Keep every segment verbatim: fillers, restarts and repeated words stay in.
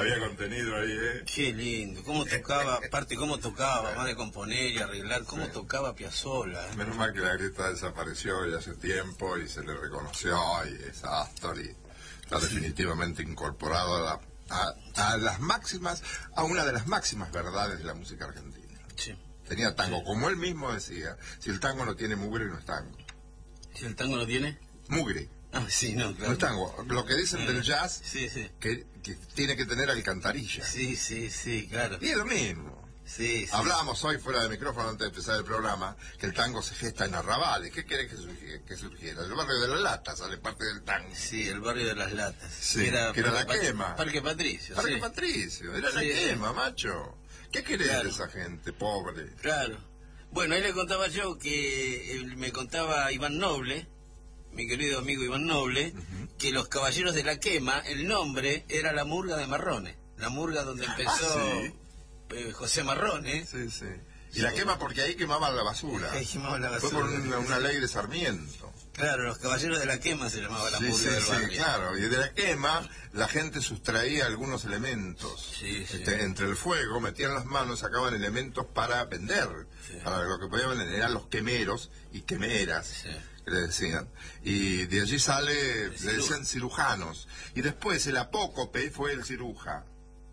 Había contenido ahí, ¿eh? Qué lindo. Cómo tocaba, aparte cómo tocaba, además de componer y arreglar, cómo sí. tocaba Piazzolla. ¿eh? Menos mal que la Greta desapareció ya hace tiempo y se le reconoció y es Astor y está sí. definitivamente incorporado a, la, a, a las máximas, a una de las máximas verdades de la música argentina. Sí. Tenía tango, sí. como él mismo decía, si el tango no tiene mugre no es tango. ¿Si el tango no tiene? Mugre. Ah, sí, no, claro. No es tango. Lo que dicen del jazz, sí, sí. Que, que tiene que tener alcantarilla. Sí, sí, sí, claro. Y es lo mismo. Sí, sí. Hablábamos hoy fuera de micrófono antes de empezar el programa que el tango se gesta en arrabales. ¿Qué querés que, surgiera, que surgiera? El barrio de las latas sale parte del tango. Sí, el barrio de las latas. Sí, era, que era la quema. Parque Patricio. Parque sí. Patricio, era sí, la quema, sí. macho. ¿Qué querés claro. de esa gente pobre? Claro. Bueno, ahí le contaba yo que él me contaba Iván Noble, mi querido amigo Iván Noble, uh-huh. que los Caballeros de la Quema, el nombre era la murga de Marrone, la murga donde empezó ah, ¿sí? eh, José Marrone. Sí, sí. Y sí. la quema porque ahí quemaban la basura. Ahí quemaban la basura. Fue por una, una ley de Sarmiento. Claro, los Caballeros de la Quema se llamaba la sí, murga sí, del barrio. Sí, claro, y de la quema la gente sustraía algunos elementos. Sí, sí. Este, entre el fuego, metían las manos, sacaban elementos para vender. Sí. Para lo que podían vender eran los quemeros y quemeras. Sí. Que le decían. Y de allí sale, el le decían cirujanos. Y después el apócope fue el ciruja.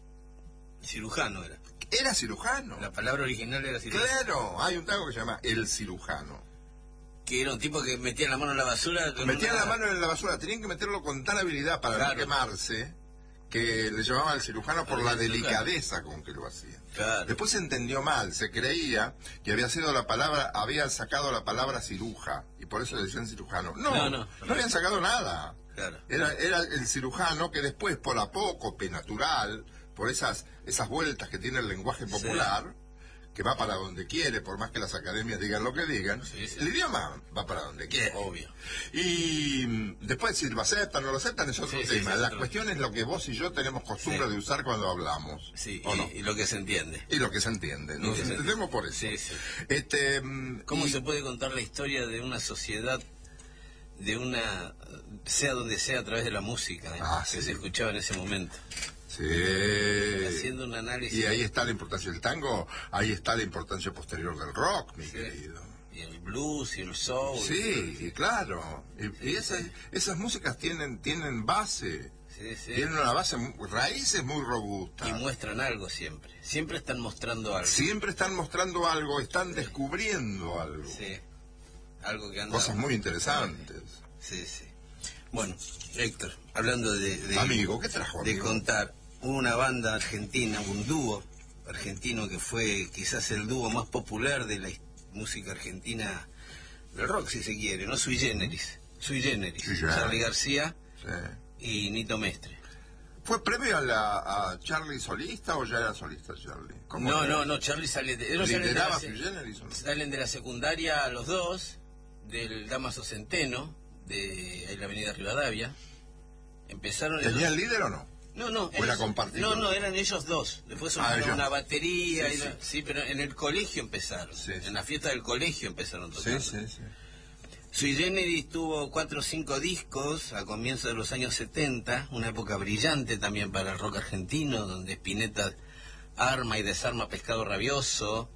Cirujano era. Era cirujano. La palabra original era cirujano. Claro, hay un tango que se llama El Cirujano. Que era un tipo que metía la mano en la basura. Metían una... la mano en la basura, tenían que meterlo con tal habilidad para claro. no quemarse, que le llamaban al cirujano por la delicadeza con que lo hacían. Claro. Después se entendió mal, se creía que había sido la palabra, habían sacado la palabra ciruja, y por eso le decían cirujano. No, no, no, no habían sacado nada. Claro. Era, era el cirujano que después, por apócope natural, por esas, esas vueltas que tiene el lenguaje popular, sí. que va para donde quiere, por más que las academias digan lo que digan, sí, sí. el idioma va para donde quiere. Obvio. Y después si lo aceptan o no lo aceptan es otro sí, tema. Sí, la otro... cuestión es lo que vos y yo tenemos costumbre sí. de usar cuando hablamos. Sí, ¿o y, no? y lo que se entiende. Y lo que se entiende. Nos entendemos por eso. Sí, sí. Este, ¿Cómo y... se puede contar la historia de una sociedad, de una, sea donde sea, a través de la música eh, ah, que sí. se escuchaba en ese momento? Sí. Haciendo un análisis. Y ahí está la importancia del tango, ahí está la importancia posterior del rock, mi sí. querido. Y el blues y el soul. Sí, y claro. Y, y esas, esas músicas tienen, tienen base. Sí, sí. Tienen una base, raíces muy robustas. Y muestran algo siempre. Siempre están mostrando algo. Siempre están mostrando algo, están sí. descubriendo algo. Sí. Algo que anda... Cosas muy interesantes. Sí, sí. Bueno, Héctor, hablando de... de amigo, ¿qué trajo, de amigo? contar una banda argentina, un dúo argentino que fue quizás el dúo más popular de la música argentina, del rock si se quiere, ¿no? Sui Generis. Sui Generis. Sí, Charly García sí. y Nito Mestre. ¿Fue previo a, la, a Charly solista o ya era solista Charly? No, no, no, Charly sale de... ¿Lideraba Sui Generis o no? Salen de la secundaria los dos, del Damaso Centeno, de la avenida Rivadavia. Empezaron... ¿Tenía el líder o no? No, no. ¿O era compartido? No, no, eran ellos dos. Después sonaron ah, una batería. Sí, y sí. La, sí, pero en el colegio empezaron. Sí, sí. En la fiesta del colegio empezaron tocando. Sí, sí, sí. Sui Generis tuvo cuatro o cinco discos a comienzos de los años setenta, una época brillante también para el rock argentino, donde Spinetta arma y desarma Pescado Rabioso,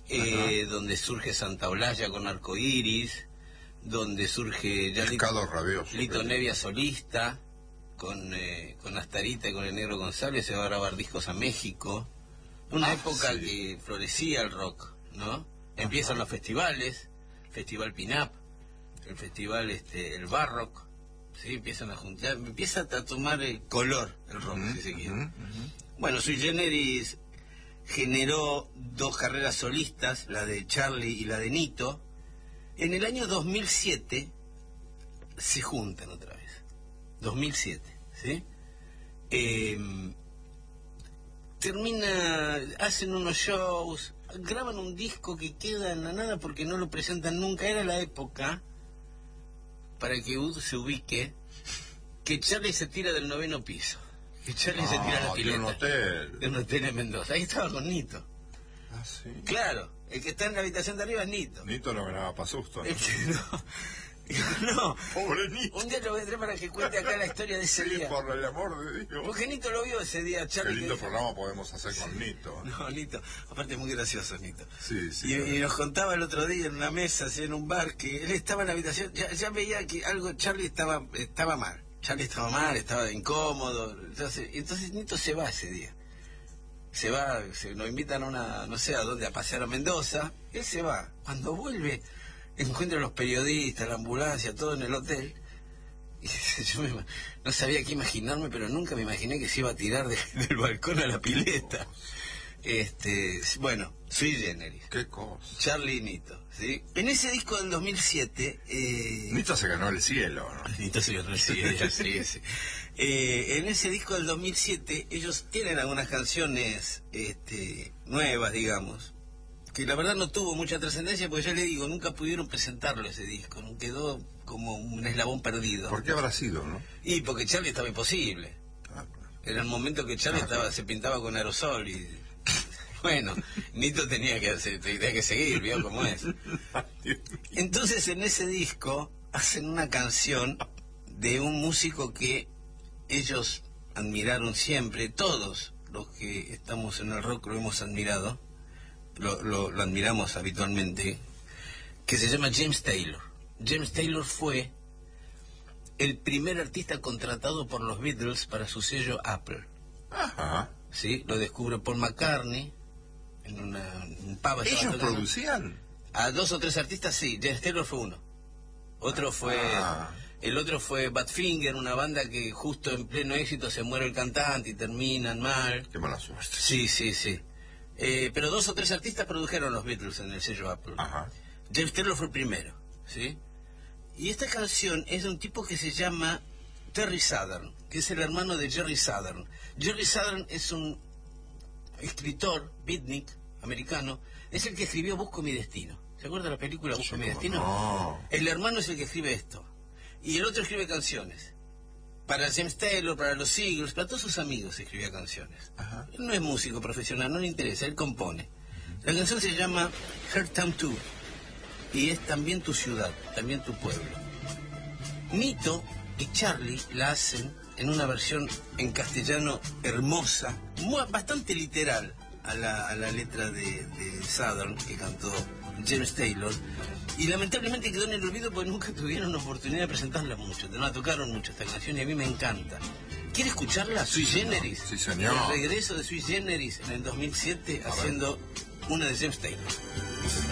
eh, donde surge Santa Olalla con Arcoiris, donde surge ya Pescado Lito, Rabioso, Lito Nevia solista, con, eh, con Astarita y con el Negro González, se va a grabar discos a México. Una ah, época sí. que florecía el rock, ¿no? Empiezan Ajá. los festivales, Festival Pin-Up, el festival este el Barrock, sí, empiezan a juntar, empieza a tomar el color el rock, uh-huh, si se quiere. Uh-huh, uh-huh. Bueno, Sui Generis generó dos carreras solistas, la de Charly y la de Nito. En el año dos mil siete se juntan otra vez. dos mil siete, ¿sí? Eh, termina, hacen unos shows, graban un disco que queda en la nada porque no lo presentan nunca. Era la época, para que se ubique, que Charly se tira del noveno piso, que Charly ah, se tira a la pileta de un hotel de un hotel en Mendoza. Ahí estaba con Nito. Ah, sí. Claro, el que está en la habitación de arriba es Nito. Nito no grababa para susto, ¿no? El que no, No, Pobre Nito. un día lo vendré para que cuente acá la historia de ese Sí, día. por el amor de Dios. Porque Nito lo vio ese día, Qué Charlie. lindo que... programa podemos hacer con Nito. No, Nito, aparte es muy gracioso, Nito. Sí, sí. Y, claro. y nos contaba el otro día en una mesa, así en un bar, que él estaba en la habitación, ya, ya veía que algo, Charlie estaba estaba mal. Charlie estaba mal, estaba incómodo. Entonces, entonces Nito se va ese día. Se va, se, nos invitan a una, no sé a dónde, a pasear a Mendoza. Él se va. Cuando vuelve, encuentra a los periodistas, la ambulancia, todo en el hotel. Y yo me, no sabía qué imaginarme, pero nunca me imaginé que se iba a tirar de, del balcón a la pileta. Este, bueno, Sui Generis. Qué cosa. Charlie y Nito, ¿sí? En ese disco del dos mil siete... Eh, Nito se ganó el cielo, ¿no? Nito se ganó el cielo, sí, sí. Eh, en ese disco del dos mil siete ellos tienen algunas canciones este, nuevas, digamos, que la verdad no tuvo mucha trascendencia, porque ya le digo, nunca pudieron presentarlo ese disco, ¿no? Quedó como un eslabón perdido. ¿Por qué habrá sido, no? Y porque Charlie estaba imposible. Ah, claro. Era el momento que Charlie Ah, estaba, claro. se pintaba con aerosol y... Bueno, Nito tenía que, hacer, tenía que seguir, vio cómo es. Entonces en ese disco hacen una canción de un músico que ellos admiraron siempre, todos los que estamos en el rock lo hemos admirado, lo, lo, lo admiramos habitualmente, que se llama James Taylor. James Taylor fue el primer artista contratado por los Beatles para su sello Apple. Ajá. ¿Sí? Lo descubre Paul McCartney en una, un pub. ¿Ellos producían? A dos o tres artistas, sí. James Taylor fue uno. Otro fue... Ah. El otro fue Badfinger, una banda que justo en pleno éxito se muere el cantante y terminan mal. Qué mala suerte. Sí, sí, sí. Eh, pero dos o tres artistas produjeron los Beatles en el sello Apple. Ajá. James Taylor fue el primero, ¿sí? Y esta canción es de un tipo que se llama Terry Southern, que es el hermano de Jerry Southern. Jerry Southern es un escritor, beatnik, americano, es el que escribió Busco mi destino. ¿Se acuerda de la película Busco Sí, mi cómo destino? no. El hermano es el que escribe esto. Y el otro escribe canciones. Para James Taylor, para los Eagles, para todos sus amigos escribía canciones. Ajá. Él no es músico profesional, no le interesa, él compone. La canción se llama Her Town dos y es también tu ciudad, también tu pueblo. Nito y Charlie la hacen en una versión en castellano hermosa, muy, bastante literal a la, a la letra de, de Southern que cantó James Taylor, y lamentablemente quedó en el olvido porque nunca tuvieron la oportunidad de presentarla mucho, no la tocaron mucho esta canción y a mí me encanta. ¿Quiere escucharla? Sui Generis. Sí, señor. El regreso de Sui Generis en el dos mil siete A ver. haciendo una de James Taylor.